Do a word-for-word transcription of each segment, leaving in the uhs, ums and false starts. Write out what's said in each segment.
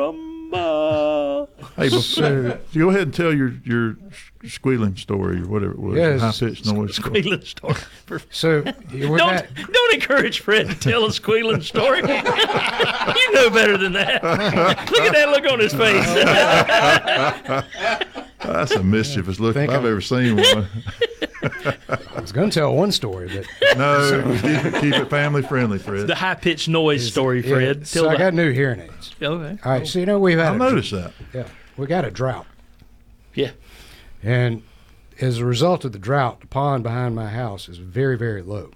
Mama. Hey, so, go ahead and tell your your squealing story or whatever it was. Yes. High pitched noise. Squealing story. So don't don't encourage Fred to tell a squealing story. You know better than that. Look at that look on his face. That's a mischievous look if I've I'm, ever seen one. I was going to tell one story, but no, keep it, keep it family friendly, Fred. The high pitched noise story, Fred. Yeah, so tell I the, got new hearing aids. Okay. All right, so you know we've had. I noticed that. Yeah, we got a drought. Yeah. And as a result of the drought, the pond behind my house is very, very low.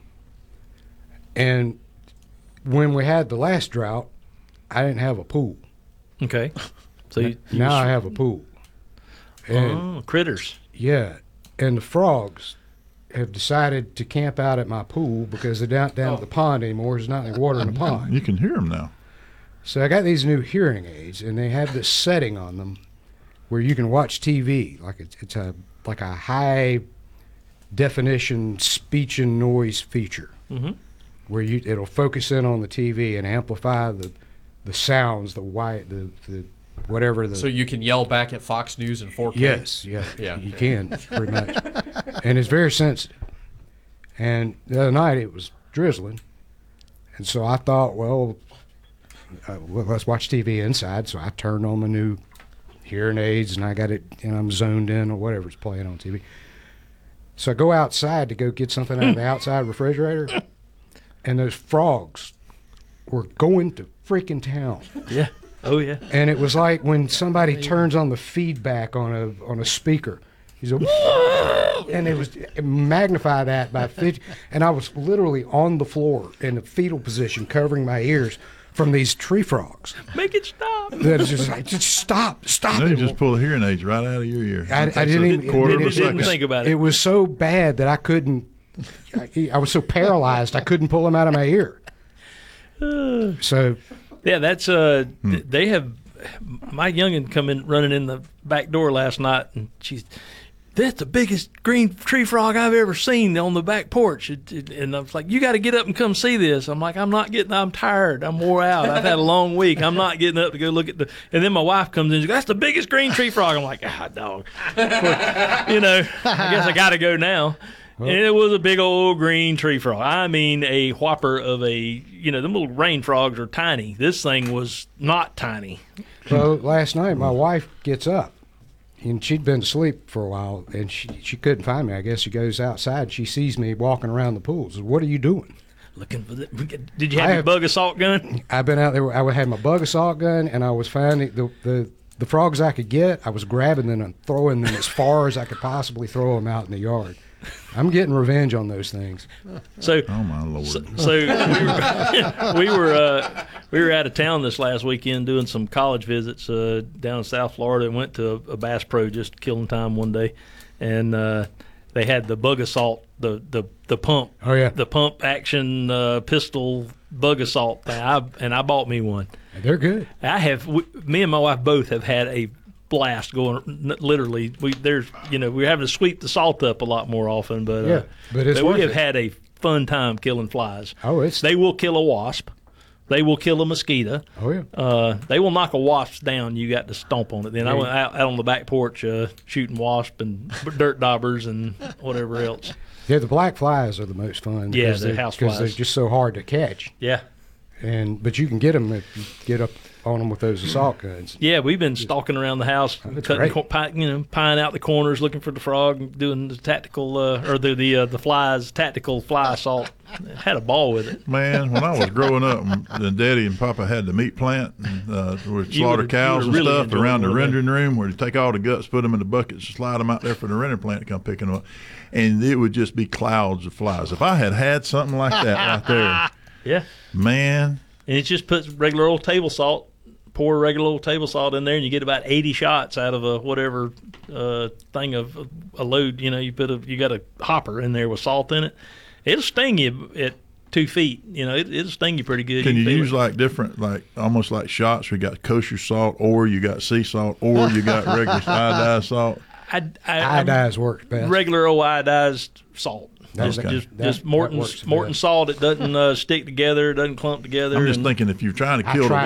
And when we had the last drought, I didn't have a pool. Okay. So you, you now was, I have a pool. And oh, critters. yeah, and the frogs have decided to camp out at my pool because they're down down Oh. at the pond anymore. There's not any water in the pond. You can hear them now. So I got these new hearing aids, and they have this setting on them where you can watch T V, like it's, it's a like a high definition speech and noise feature, Mm-hmm. where you it'll focus in on the T V and amplify the the sounds, the white, the the whatever the. So you can yell back at Fox News in four K? Yes, yeah, Yeah. you can pretty much, and it's very sensitive. And the other night it was drizzling, and so I thought, well, uh, well, let's watch T V inside. So I turned on my new hearing aids, and I got it, and I'm zoned in or whatever's playing on T V. So I go outside to go get something out of the outside refrigerator, and those frogs were going to freaking town. Yeah. Oh yeah. And it was like when somebody turns on the feedback on a on a speaker. He's a and it was it magnify that by fifty, and I was literally on the floor in the fetal position, covering my ears from these tree frogs. Make it stop. That is just like, just stop, stop Then you it. just pull the hearing aids right out of your ear. I, I didn't even quarter of it- a it- second. Didn't think about it. It was so bad that I couldn't. I, I was so paralyzed I couldn't pull them out of my ear. So Yeah, that's uh. Hmm. th- They have my youngin come in running in the back door last night, and she's. That's the biggest green tree frog I've ever seen on the back porch. It, it, and I was like, you got to get up and come see this. I'm like, I'm not getting, I'm tired. I'm wore out. I've had a long week. I'm not getting up to go look at the, and then my wife comes in and she goes, that's the biggest green tree frog. I'm like, ah, dog. You know, I guess I got to go now. And it was a big old green tree frog. I mean, a whopper of a, you know, them little rain frogs are tiny. This thing was not tiny. So last night, my wife gets up, and she'd been asleep for a while, and she she couldn't find me. I guess she goes outside. She sees me walking around the pool. Says, "What are you doing?" Looking for the, did you have I your have- bug assault gun? I've been out there. I had my bug assault gun, and I was finding the the the frogs I could get. I was grabbing them and throwing them as far as I could possibly throw them out in the yard. I'm getting revenge on those things. So, Oh my lord! so, so we were we were, uh, we were out of town this last weekend doing some college visits uh, down in South Florida, and went to a, a Bass Pro, just killing time one day, and uh, they had the bug assault, the the the pump, Oh yeah, the pump action uh, pistol bug assault thing. I, and I bought me one. they're good. I have we, me and my wife both have had a blast going. n- Literally, we there's you know we're having to sweep the salt up a lot more often, but Yeah, uh, but it's but worth we have it. had a fun time killing flies. Oh, it's They will kill a wasp. They will kill a mosquito. oh yeah. Uh, they will knock a wasp down. You got to stomp on it. Then I Yeah. went out, out on the back porch uh, shooting wasp and dirt daubers and whatever else. Yeah, the black flies are the most fun. Yeah, because the they're- house because they're flies. just so hard to catch. Yeah, And but you can get them if you get up on them with those assault guns. yeah. We've been stalking around the house, That's cutting, great. cor- pi- you know, pieing out the corners, looking for the frog, doing the tactical uh, or the the uh, the flies tactical fly assault. Had a ball with it. Man, when I was growing up, and and Daddy and Papa had the meat plant, and uh, we'd You slaughter would've- cows you and would've really stuff enjoyed around the one of rendering room, where you take all the guts, put them in the buckets, slide them out there for the rendering plant to come picking them up, and it would just be clouds of flies. If I had had something like that right there, Yeah. man, And it just puts regular old table salt, pour regular old table salt in there, and you get about eighty shots out of a whatever uh, thing of a load. You know, you put a you got a hopper in there with salt in it. It'll sting you at two feet. You know, it, it'll sting you pretty good. can you feel use it. like different, like almost like shots? We got kosher salt, or you got sea salt, or you got regular iodized salt. I, I, Iodized works best. regular old iodized salt. That's- Just, Okay. just, that- just that Morton's works Morton best. salt. It doesn't uh, stick together. It doesn't clump together. I'm just and- thinking if you're trying to I kill the tried